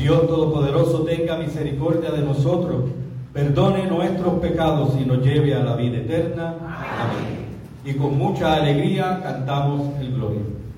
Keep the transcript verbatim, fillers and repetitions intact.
Dios Todopoderoso tenga misericordia de nosotros, perdone nuestros pecados y nos lleve a la vida eterna. Amén. Y con mucha alegría cantamos el Gloria.